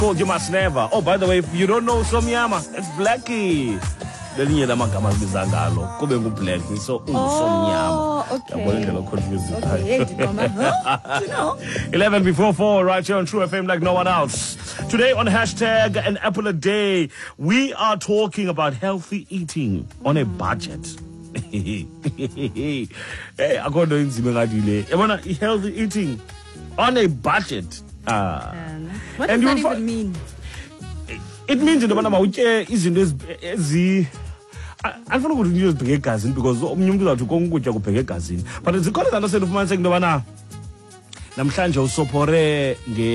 called You Must Never. Oh, by the way, if you don't know Somnyama, it's Blackie. Lelinye lamagama asibiza ngalo kube nguBlackie so ungusomnyama. Okay. You know. 11 before 4 right here on True FM like no one else. Today on hashtag an apple a day, we are talking about healthy eating on a budget. Hey, akodo inzime ngadile. Yabona healthy eating on a budget. What does that even mean? It means into bana mawutye izinto ezi andifuna ukuthi into ezibheke egazini because omnye umuntu uzathi konke ukutya kubheke egazini, but zikhona izinto senofumanise into bana namhlanje usophore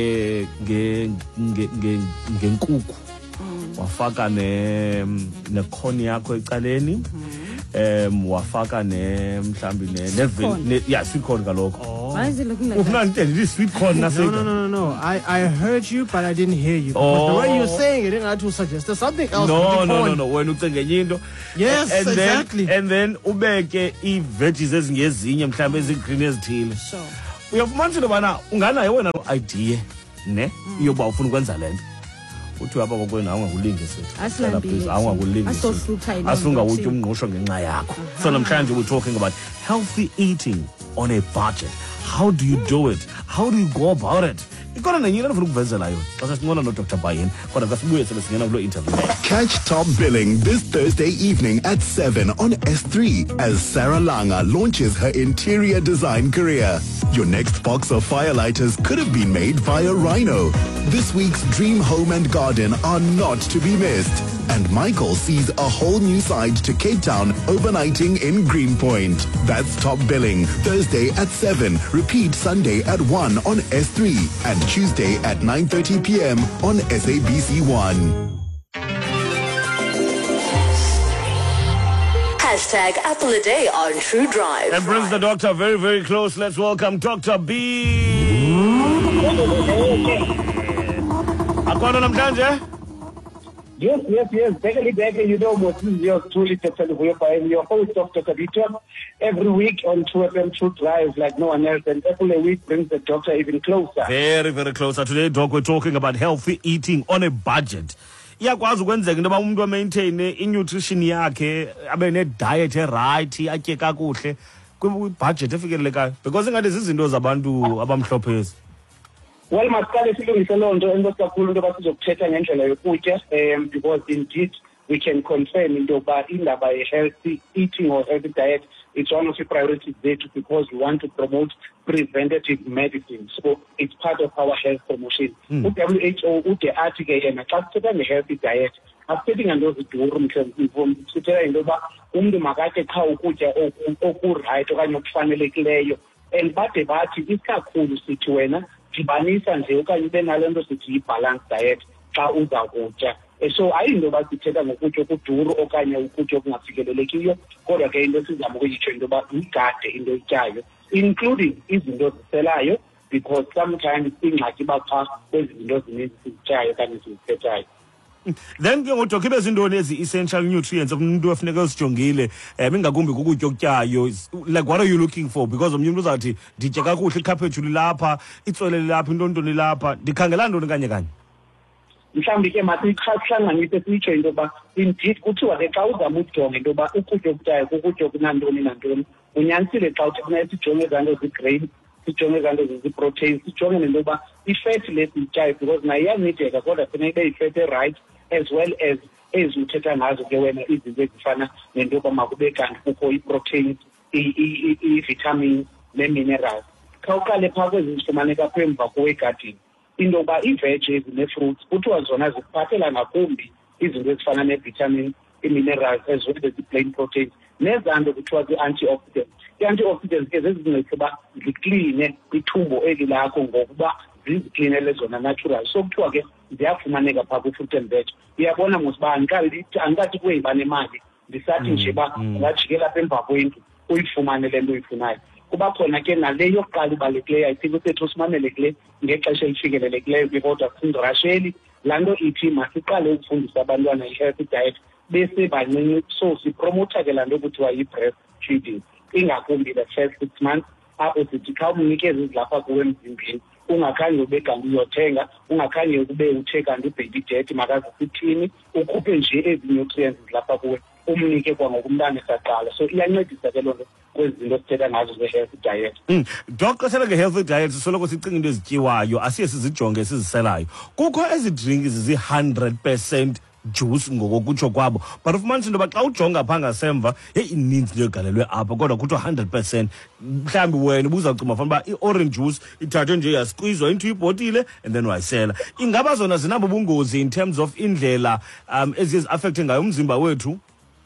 ngenkukhu wafaka nekhoni yakho ecaleni, wafaka mhlambi sweet corn kaloko. Why is it looking like that? This sweet corn. No. I heard you, but I didn't hear you. Because the way you're saying it, I had to suggest something else. No. When you think yes, exactly. And then ubeke veggies ezingezinye mhlambe ezigreen ezithile. Sure. Uyafumanisa ubana unganayo wena idea ne yoba ufuna ukwenza lento. Uthi apha kokwena awungakulingisi. Awungakulingisi. Asungawuthi umngqusho ngenxa yakho. So namhlanje we're talking about healthy eating on a budget. How do you do it? How do you go about it? Ikona nenye into ufuna ukuvezela yona. Xa singona no Dr. Bayen, kodwa kasibuye singena kulo interview. Catch Top Billing this Thursday evening at 7 on S3 as Sarah Langa launches her interior design career. Your next box of firelighters could have been made via Rhino. This week's Dream Home and Garden are not to be missed. And Michael sees a whole new side to Cape Town overnighting in Greenpoint. That's Top Billing, Thursday at 7. Repeat Sunday at 1 on S3 and Tuesday at 9:30 p.m. on SABC1. Hashtag Apple a Day on True Drive. That brings the doctor very, very close. Let's welcome Dr. B. Akona namhlanje? Yes. Back, you know what is your truly Dr. Vuyopa, your host of Dr. B Talk every week on True FM True Drive like no one else, and every week brings the doctor even closer. Very, very closer. Today, Doc, we're talking about healthy eating on a budget. Iyakwazi ukwenzeka into ba umuntu wa maintain nutrition yakhe abe ne diet right atye kakuhle ku budget efikelelekayo because ingade izinto zabantu abamhlophe. Well, masiqale silungise loo nto kakhulu into basizokuthetha ngendlela yokutya because indeed we can confirm into yokuba indaba healthy eating or healthy diet it's one of the priorities zethu because we want to promote preventative medicine. So it's part of our health promotion. WHO ude athi ke yena xa sithetha nge-healthy diet asithethi nganto ziduru mhlawumbi sithetha into yoba umntu makatye qha ukutya okurayithi okanye okufanelekileyo and bade bathi isikakhulu sithi wena dibanisa nje okanye ube nale nto sithi yi-balance diet xa uza kutya. So ayinto yoba sithetha ngokutya okuduru okanye ukutya okungafikelelekiyo kodwa ke into sizama ukuyitsho into yoba uyigade into oyityayo including izinto ziselayo because sometimes ingxaki iba phaa kwezi zinto zininzi sizityayo okanye sizithethayo. Then ke ngoDok ibe zintoni ezi-essential nutrients umuntu ofuneka uzijongile ingakumbi kukutya okutyayo, like what are you looking for? Because omnye umuntu uzawuthi nditya kakuhle ikhaphetshu lilapha, itswele lilapha, intoni lilapha, ndikhangela ntoni kanye. Mhlawumbi ke masihlanganise sitsho into yoba indeed kuthiwa ke xa uzama ujonga into yoba ukutya okutyayo kukutya okunantoni nantoni unyanisile xa uthi funeka sijonge ezanto zigrain, sijonge ezanto ziprotein, sijonge nento yoba ifethi lesiyityayo because nayo iyanideka kodwa funeka ibe yifethi right as well as ezi uthetha ngazo ke wena izinto ezifana nento yoba makube kanti kukho ii-proteins, ii-vitamins nee-minerals. Xa uqale phaa kwezi zifumaneka phaa emva kwegadini into yoba ii-veggies nee-fruits kuthiwa zona zikuphathela ngakumbi izinto ezifana nee-vitamins, ii-minerals as well as ii-plain proteins nezanto kuthiwa zii-antioxidants. Ii-antioxidants ke zezincedisa uba zikline ithumbo eli lakho ngokuba ziziklinele zona natural. So kuthiwa ke ziyafumaneka phaa kwi-fruit and veg. Uyabona mos uba andikathi kuye yiba nemali ndisathi nje uba ungajikela apha emva kwendlu uyifumane le nto uyifunayo. Kuba khona ke nale yokuqala ibalulekileyo I think usethu usimamele kule ngexesha elifikelelekileyo ke kodwa sindirasheli laa nto ithi masiqale ukufundisa abantwana i-healthy diet bese bancinci so sipromotha ke laa nto kuthiwa yi-breast feeding ingakumbi the first 6 months apho sithi xa umnikeza izilapha kuwe emzimbeni ungakhange ube kanti uyothenga, ungakhange ube uthe kanti ubaby daddy makaze sithini, ukhuphe nje ezi-nutrients lapha kuwe umnike kwangokumntana esaqala. So iyancedisa ke loo nto kwezi zinto sithetha ngazo ze-healthy diet. Doc, xa sele nge-healthy diet sisoloko sicinga into ezityiwayo asiye sizijonge esiziselayo. Kukho ezi drinks zi-100% juice ngokokutsho kwabo, but ufumanisa into yoba xa ujonga phaa ngasemva ininzi into egalelwe apha kodwa kuthiwa 100%. Mhlawumbi wena ubuzawucima fanele uba i-orange juice ithathwe nje yasqueezwa into ibhotile and then wayisela. Ingaba zona zinabo ubungozi in terms of indlela eziye zi-affecte ngayo umzimba wethu?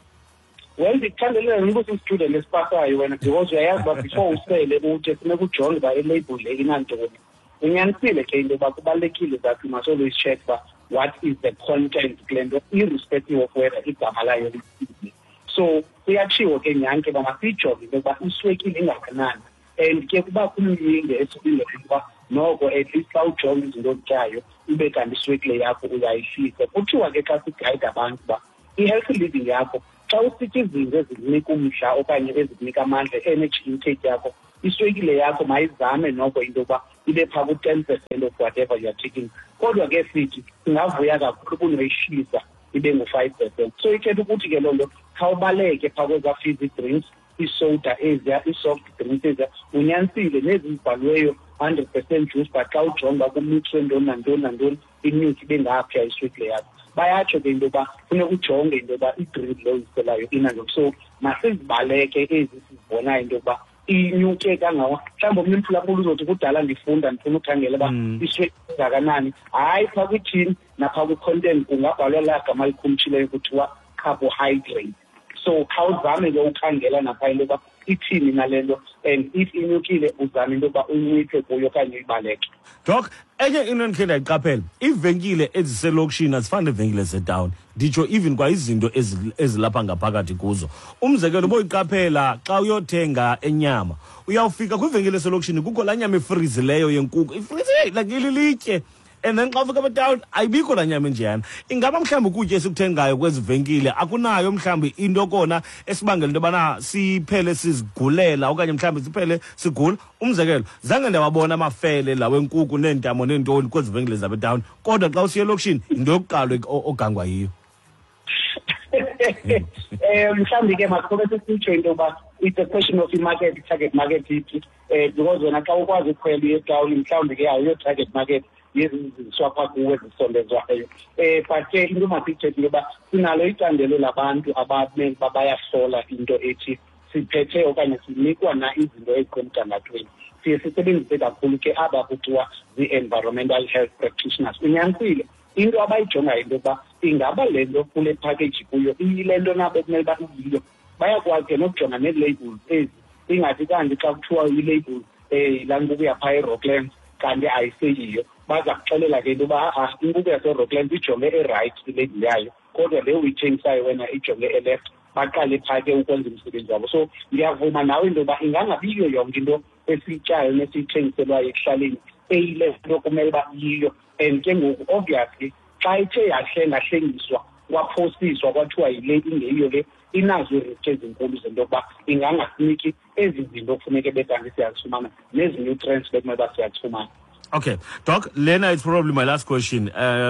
Well, ndikuthandelela niko si-student esipasayo wena because uyayazi uba before usele uthi funeka ujonge uba ilabel le inantoni. Unyanisile ke into yoba kubalulekile that you must always check uba what is the content kule nto irrespective of whether igama layo lisibili. So kuyatshiwo ke nyhani ke uba masiyijonge into yokuba iswekile ingakanani, and ke kuba kumyinge esibile ukuba noko at least xa ujonga izinto otyayo ibe kanti iswekile yakho uyayihlisa. Kuthiwa ke xa sigayida abantu uba i-healthy living yakho xa usitya izinto ezikunika umdla okanye ezikunika amandla, energy intake yakho, iswekile yakho mayizame noko into yokuba ibe phaa ku-10% of whatever you are taking. Kodwa ke sithi singavuya kakhulu kunoyishisa ibe ngu-5%. So ithetha ukuthi ke loo nto khawubaleke phaa kweza fizzy drinks, isoda eziya, i-soft drinks eziya, unyanisile nezi zibhaliweyo 100% juice, but xa ujonga kumixwe ntoni nantoni nantoni inyuki ibe ngaphiya iswekile yakho. Bayatsho ke into yoba funeka ujonge into yoba i-drink lo yiselayo inantoni. So masizibaleke ezi sizibonayo into yokuba inyuke kangawa. Mhlawumbi omnye umphulaphula uzothi kudala ndifunda ndifuna ukhangela uba iswekile kangakanani. Hayi, phaa kwithini naphaa kwi-content kungabhalwa laa gama likhumtshileyo kuthiwa carbohydrate. So khawuzame ke ukhangela naphaa into yoba ithini nale nto, and if inyukile uzame into yoba unciphe kuyo okanye uyibaleke. Doc, enye into endikhe ndayiqaphela, iivenkile eziselokishini azifani neevenkile zetown. Nditsho even kwa izinto ezilapha ngaphakathi kuzo. Umzekelo boyiqaphela xa uyothenga enyama, uyawufika kwivenkile eselokishini kukho laa nyama efrizileyo yenkukhu, ifrize like ililitye. And then xa ufika abatown ayibikho laa nyama enjeyana. Ingaba mhlawumbi ukutya esikuthengayo kwezi venkile akunayo mhlawumbi into kona esibangela into yobana siphele sizigulela okanye mhlawumbi siphele sigula? Umzekelo, zange ndawabona amafele lawo enkukhu neentamo neentoni kwezi venkile zabetown, kodwa xa usiya elokishini into yokuqala ogangwa yiyo. Mhlawumbi ke masiqobe sisitsho into yoba it's a question of i-market, i-target market ithi because wena xa ukwazi ukhwela uyetawuni mhlawumbi ke ayo-target market yeziziswa phaa kuwe ezisondezwayo. But ke into masiyithethe into yoba sinalo icandelo labantu abamele uba bayahlola into ethi siphethe okanye sinikwa na izinto ezisemgangathweni. Siye sisebenzise kakhulu ke aba kuthiwa zii-environmental health practitioners. Unyanisile into abayijongayo into yokuba ingaba le nto kule package kuyo iyile nto nabo ekumele uba iyiyo. Bayakwazi ke nokujonga nee-labels ezi, ingathi kanti xa kuthiwa i-label laa nkukhu yaphaa eRocklands kanti ayiseyiyo, baza kuxelela ke into yoba inkukhu yaseRocklands ijonge erayithi ilabel yayo, kodwa le uyithengisayo wena ijonge eleft. Baqale phaa ke ukwenza umsebenzi wabo. So ndiyavuma nawe into yoba ingangabiyo yonke into esiyityayo nesiyithengiselwayo ekuhlaleni eyile nto kumele uba yiyo. And ke ngoku obviously xa ithe yahlengiswa kwaphosiswa kwathiwa yile ingeyiyo le, inazo iriski ezinkulu zento yokuba ingangasiniki ezi zinto kufuneke bekanti siyazifumana nezi-nutrients bekumele uba siyazifumana. Okay, Doc, lena is probably my last question.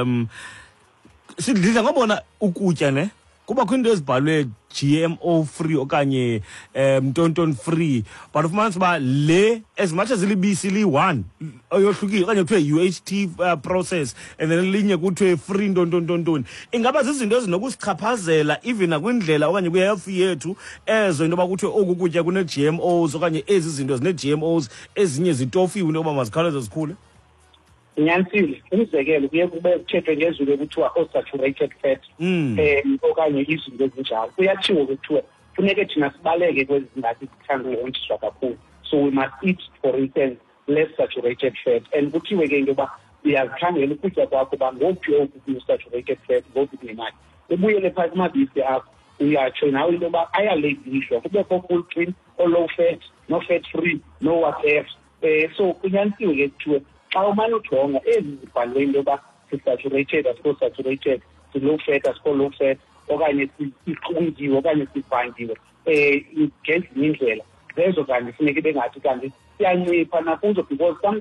Sidlidla ngobona ukutya ne kubakho into ezibhalwe GMO free okanye mtonton free, but ufumanisa uba le as much as ilibisi liyi-1 yohlukile okanye kuthiwe UHT process and then linye kuthiwe free ntontontontoni. Ingaba zizinto ezinokusichaphazela even nakwindlela okanye kwi-health yethu ezo into yoba kuthiwe oku kutya kune-GMOs okanye ezi zinto zine-GMOs ezinye zitofiwe into yoba mazikhawuleze zikhule? Unyanisile, umzekelo kuye kube kuthethwe ngezulu ekuthiwa o-saturated fat okanye izinto ezinjalo. Kuyatshiwo kuthiwa funeke thina sibaleke kwezi zingathi zithanda ukuhonjiswa kakhulu. So we must eat, for instance, less saturated fat. And kuthiwe ke into yoba uyazikhangela ukutya kwakho uba ngophi oku kune-saturated fat, ngophi kunemali. Ubuyele phaa kumabisi akho uyatsho nawe into yoba ayaleyibhishwa kubekho full cream, o-low fat, no fat free, no whatever. So kunyanisiwe ke kuthiwe xa umane ujonga ezi zibhaliwe into yoba si-saturated asiko-saturated, si-low fat asiko-low fat, okanye sixhunyiwe okanye sibhandiwe ngezinye indlela zezo kanti funeka ibe ngathi kanti siyancipha nakuzo, because sometimes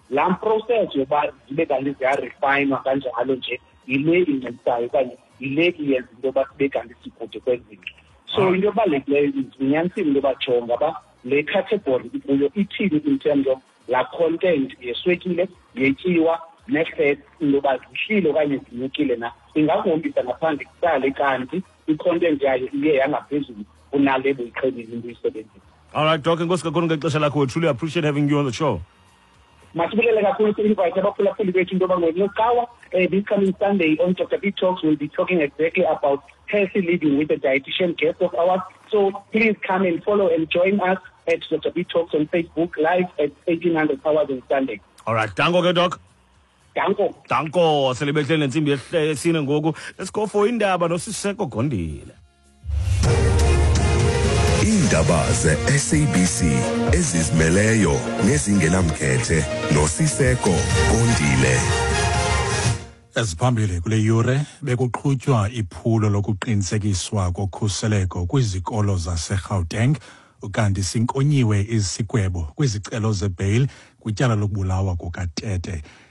laa process yoba zibe kanti ziyarefayinwa kanjalo nje yile incedisayo okanye yile iyenza into yoba sibe kanti sikude kwezinto. So into ebalulekileyo inyanisile into yoba jonga uba le category ikuyo ithini in terms of la content yeswekile, yetyiwa, ne-fat, into yoba zihlile okanye zinyukile na. Ingakuhombisa ngaphandle kusale kanti i-content yayo iye yangaphezulu kunale buyiqhelile into uyisebenzisa. All right, Doc, enkosi kakhulu ngexesha lakho. We truly appreciate having you on the show. Masibulele kakhulu si-invite abaphulaphuli bethu into yoba ngoNyakawa this coming Sunday on Dr. B Talks we'll be talking exactly about healthy living with a dietitian guest of ours. So please come and follow and join us at Dr. B Talks on Facebook live at 1800 hours on Sunday. All right, danko ke Doc. Danko, celebrate nentsimbi yesine ngoku. Let's go for indaba noSiseko Gondile. Indaba ze-SABC ezizimeleyo nezingenamkhethe noSiseko Gondile. Eziphambili kule yure bekuqhutywa iphulo lokuqinisekiswa kokhuseleko kwizikolo zaseGauteng ukanti sinkonyiwe izigwebo kwizicelo zebail kwityala lokubulawa kukaTete.